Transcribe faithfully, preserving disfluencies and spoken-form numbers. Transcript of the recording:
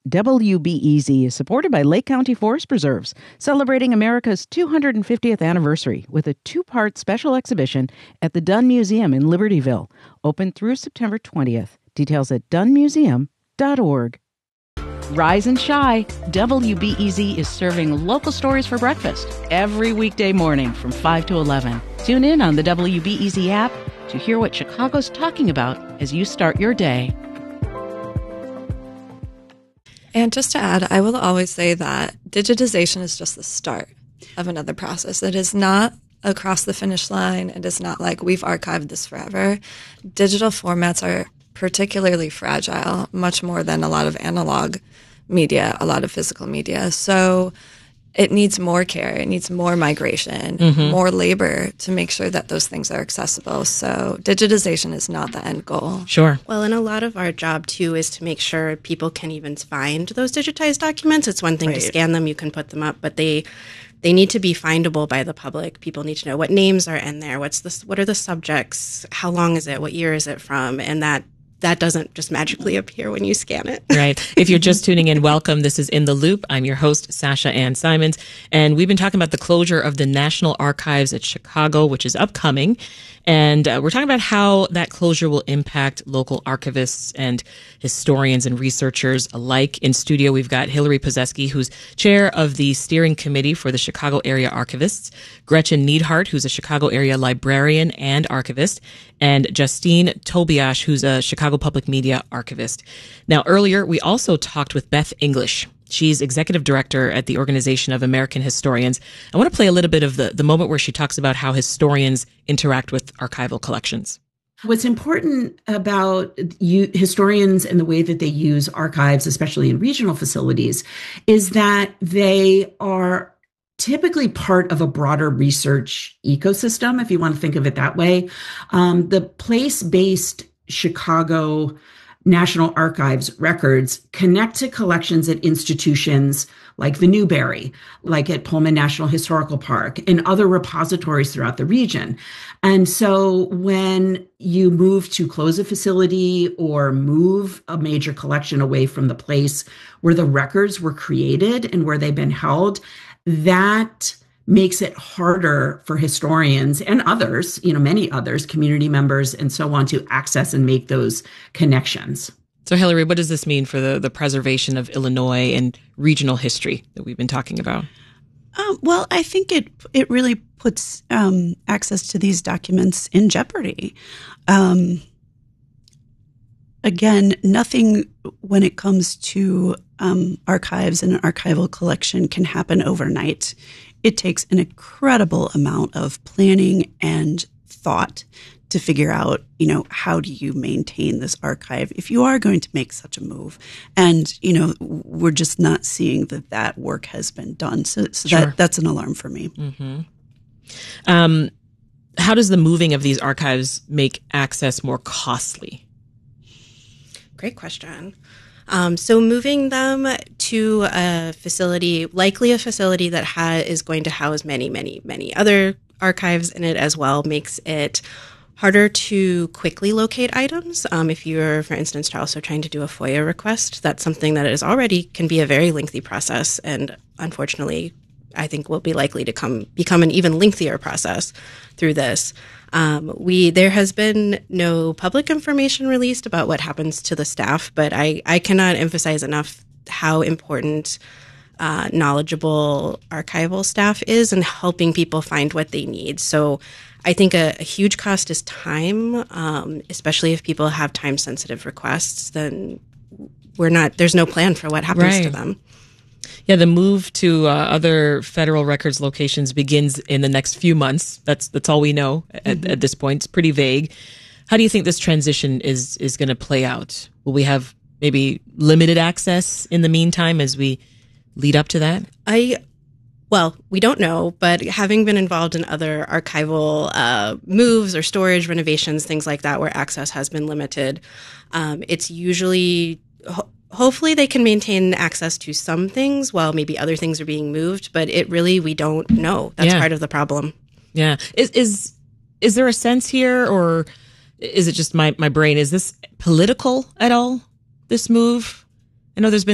W B E Z is supported by Lake County Forest Preserves, celebrating America's two hundred fiftieth anniversary with a two-part special exhibition at the Dunn Museum in Libertyville, open through September twentieth. Details at dunn museum dot org. Rise and shine. W B E Z is serving local stories for breakfast every weekday morning from five to eleven. Tune in on the W B E Z app to hear what Chicago's talking about as you start your day. And just to add, I will always say that digitization is just the start of another process. It is not across the finish line. It is not like we've archived this forever. Digital formats are particularly fragile, much more than a lot of analog media, a lot of physical media. So it needs more care. It needs more migration, mm-hmm. more labor to make sure that those things are accessible. So digitization is not the end goal. Sure. Well, and a lot of our job, too, is to make sure people can even find those digitized documents. It's one thing right. to scan them, you can put them up, but they they need to be findable by the public. People need to know what names are in there, what's the, what are the subjects, how long is it, what year is it from, and that That doesn't just magically appear when you scan it. Right. If you're just tuning in, welcome. This is In the Loop. I'm your host, Sasha Ann Simons, and we've been talking about the closure of the National Archives at Chicago, which is upcoming. And uh, we're talking about how that closure will impact local archivists and historians and researchers alike. In studio, we've got Hillary Pozeski, who's chair of the steering committee for the Chicago Area Archivists, Gretchen Neidhart, who's a Chicago area librarian and archivist, and Justine Tobiash, who's a Chicago Public Media archivist. Now, earlier, we also talked with Beth English. She's executive director at the Organization of American Historians. I want to play a little bit of the, the moment where she talks about how historians interact with archival collections. What's important about you, historians and the way that they use archives, especially in regional facilities, is that they are typically part of a broader research ecosystem, if you want to think of it that way. Um, the place-based Chicago National Archives records connect to collections at institutions like the Newberry, like at Pullman National Historical Park, and other repositories throughout the region. And so when you move to close a facility or move a major collection away from the place where the records were created and where they've been held, that makes it harder for historians and others, you know, many others, community members and so on, to access and make those connections. So, Hillary, what does this mean for the, the preservation of Illinois and regional history that we've been talking about? Um, well, I think it it really puts um, access to these documents in jeopardy. Um, again, nothing when it comes to um, archives and an archival collection can happen overnight. It takes an incredible amount of planning and thought to figure out, you know, how do you maintain this archive if you are going to make such a move? And, you know, we're just not seeing that that work has been done. So, so sure. that, that's an alarm for me. Mm-hmm. Um, how does the moving of these archives make access more costly? Great question. Um, so moving them to a facility, likely a facility that ha- is going to house many, many, many other archives in it as well, makes it harder to quickly locate items. Um, if you're, for instance, also trying to do a FOIA request, that's something that is already can be a very lengthy process, and unfortunately, I think will be likely to come become an even lengthier process through this. Um, we there has been no public information released about what happens to the staff, but I, I cannot emphasize enough how important uh, knowledgeable archival staff is in helping people find what they need. So I think a, a huge cost is time, um, especially if people have time-sensitive requests. Then we're not. There's no plan for what happens right. to them. Yeah, the move to uh, other federal records locations begins in the next few months. That's that's all we know at, mm-hmm. at this point. It's pretty vague. How do you think this transition is is going to play out? Will we have maybe limited access in the meantime as we lead up to that? I, well, we don't know, but having been involved in other archival uh, moves or storage renovations, things like that, where access has been limited, um, it's usually... Ho- Hopefully they can maintain access to some things while maybe other things are being moved, but it really, we don't know. That's yeah. part of the problem. Yeah. Is, is, is there a sense here, or is it just my, my brain? Is this political at all, this move? I know there's been